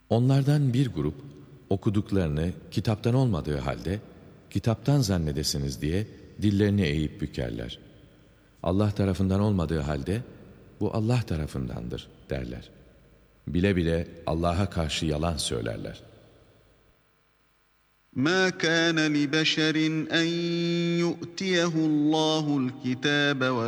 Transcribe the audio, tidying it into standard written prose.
Onlardan bir grup okuduklarını kitaptan olmadığı halde kitaptan zannedesiniz diye dillerini eğip bükerler. Allah tarafından olmadığı halde bu Allah tarafındandır derler. Bile bile Allah'a karşı yalan söylerler. مَا كَانَ لِبَشَرٍ أَنْ يُؤْتِيَهُ اللّٰهُ الْكِتَابَ